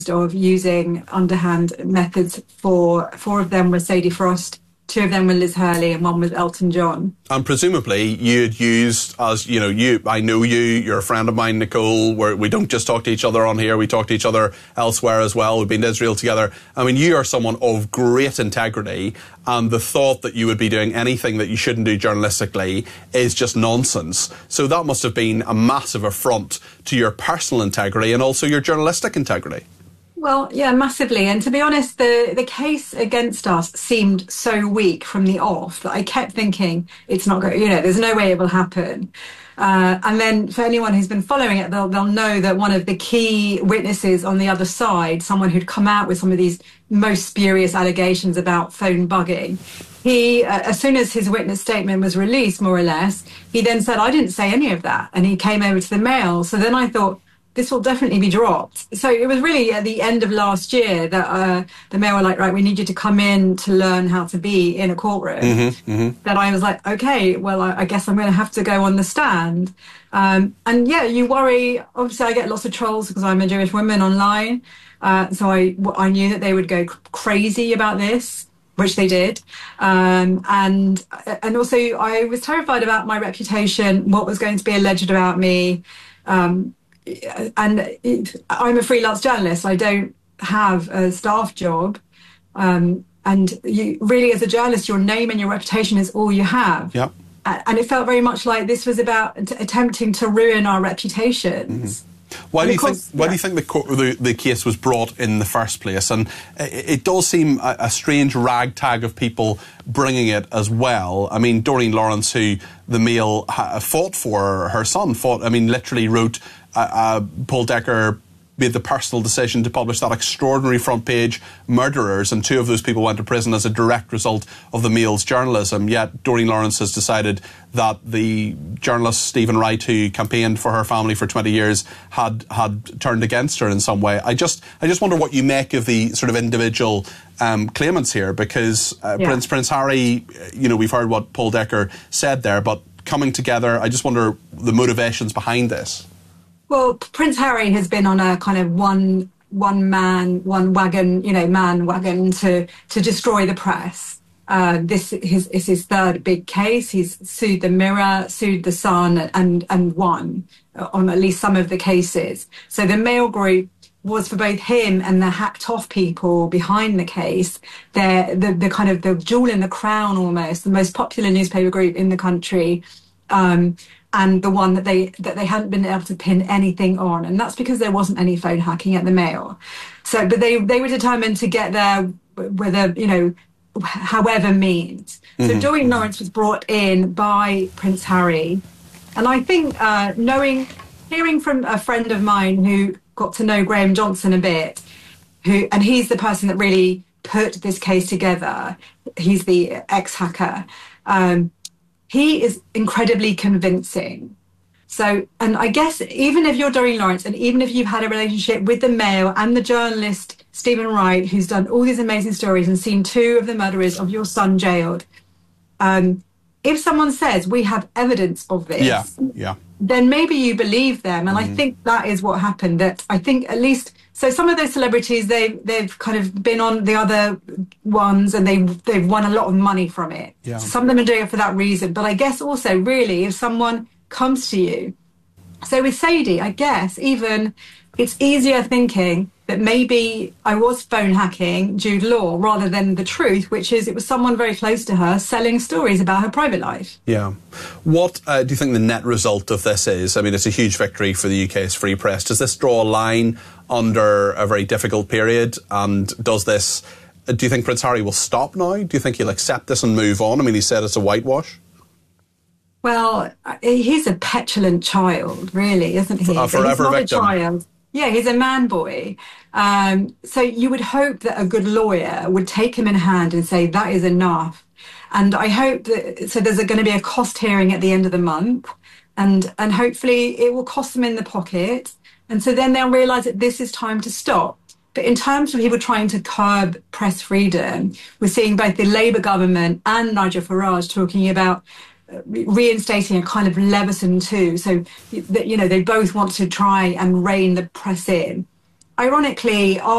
of using underhand methods. Four of them were Sadie Frost, two of them were Liz Hurley, and one was Elton John. And presumably you'd used, as you know, I know you're a friend of mine, Nicole, where we don't just talk to each other on here, we talk to each other elsewhere as well. We've been to Israel together. I mean, you are someone of great integrity, and the thought that you would be doing anything that you shouldn't do journalistically is just nonsense. So that must have been a massive affront to your personal integrity and also your journalistic integrity. Well, yeah, massively. And to be honest, the case against us seemed so weak from the off that I kept thinking it's not going, there's no way it will happen. And then for anyone who's been following it, they'll know that one of the key witnesses on the other side, someone who'd come out with some of these most spurious allegations about phone bugging, he, as soon as his witness statement was released, more or less, he then said, I didn't say any of that. And he came over to the Mail. So then I thought, this will definitely be dropped. So it was really at the end of last year that the Mail were like, right, we need you to come in to learn how to be in a courtroom. That I was like, okay, well, I guess I'm going to have to go on the stand. And yeah, you worry. Obviously, I get lots of trolls because I'm a Jewish woman online. So I knew that they would go crazy about this, which they did. And also I was terrified about my reputation, what was going to be alleged about me. And I'm a freelance journalist. I don't have a staff job. And you really, as a journalist, your name and your reputation is all you have. Yep. And it felt very much like this was about attempting to ruin our reputations. Why do you think the case was brought in the first place? And it does seem a strange ragtag of people bringing it as well. I mean, Doreen Lawrence, who the Mail fought for, her son literally wrote Paul Decker made the personal decision to publish that extraordinary front page Murderers, and two of those people went to prison as a direct result of the Mail's journalism. Yet Doreen Lawrence has decided that the journalist Stephen Wright, who campaigned for her family for 20 years, had turned against her in some way. I just wonder what you make of the sort of individual claimants here, because Prince Harry, we've heard what Paul Decker said there, but coming together, I just wonder the motivations behind this. Well, Prince Harry has been on a kind of one wagon to destroy the press. This is his third big case. He's sued the Mirror, sued the Sun, and won on at least some of the cases. So the Mail Group was, for both him and the hacked off people behind the case, they're the kind of the jewel in the crown, almost the most popular newspaper group in the country. And the one that they hadn't been able to pin anything on. And that's because there wasn't any phone hacking at the Mail. So, but they were determined to get there with however means. So Doreen Lawrence was brought in by Prince Harry. And I think hearing from a friend of mine who got to know Graham Johnson a bit, and he's the person that really put this case together. He's the ex-hacker. He is incredibly convincing. So, and I guess even if you're Doreen Lawrence, and even if you've had a relationship with the Mail and the journalist Stephen Wright, who's done all these amazing stories and seen two of the murderers of your son jailed, if someone says we have evidence of this, then maybe you believe them. And I think that is what happened. That I think at least. So some of those celebrities, they've kind of been on the other ones and they've won a lot of money from it. Yeah. So some of them are doing it for that reason. But I guess also, really, if someone comes to you, so with Sadie, I guess even it's easier thinking that maybe I was phone hacking Jude Law rather than the truth, which is it was someone very close to her selling stories about her private life. Yeah. What do you think the net result of this is? I mean, it's a huge victory for the UK's free press. Does this draw a line under a very difficult period? And do you think Prince Harry will stop now? Do you think he'll accept this and move on? I mean, he said it's a whitewash. Well, he's a petulant child, really, isn't he? A forever he's not victim. A child. Yeah, he's a man boy. So you would hope that a good lawyer would take him in hand and say, that is enough. And I hope that, so there's going to be a cost hearing at the end of the month, and hopefully it will cost them in the pocket. And so then they'll realise that this is time to stop. But in terms of people trying to curb press freedom, we're seeing both the Labour government and Nigel Farage talking about reinstating a kind of Leveson too. So, they both want to try and rein the press in. ironically,